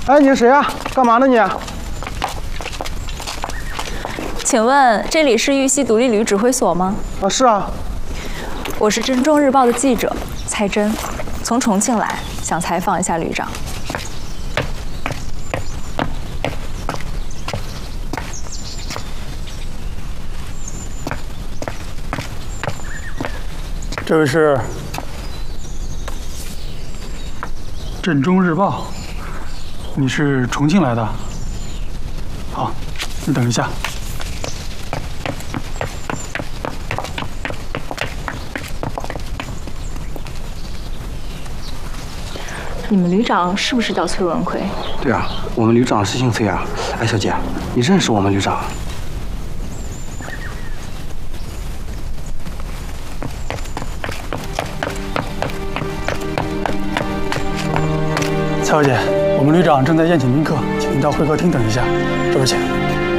哎，你是谁啊？干嘛呢你？ 请问这里是玉溪独立旅指挥所吗？ 啊，是啊。 我是《真中日报》的记者蔡真，从重庆来，想采访一下旅长。 这位是《镇中日报》，你是重庆来的？好，你等一下。 你们旅长是不是叫崔文奎？ 对啊，我们旅长是姓崔啊。哎，小姐，你认识我们旅长？ 蔡小姐，我们旅长正在宴请宾客，请您到会客厅等一下。这边请。